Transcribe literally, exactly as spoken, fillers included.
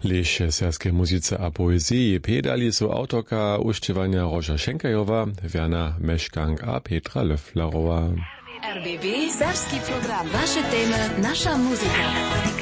Lež serbskiej muzyce a poezji pedali su autorka ušćevanja Roža Šenkajowa, Werner Meškank a Petra Löfflerowa. R B B, serbski program. Vaše teme, naša muzika.